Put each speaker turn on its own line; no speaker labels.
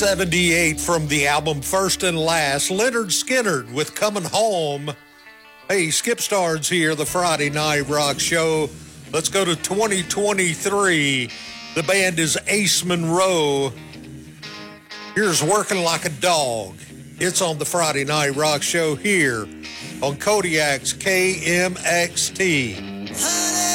78 from the album First and Last, Leonard Skinner with Coming Home. Hey, Skip Starnes here, the Friday Night Rock Show. Let's go to 2023. The band is Ace Monroe. Here's Working Like a Dog. It's on the Friday Night Rock Show here on Kodiak's KMXT.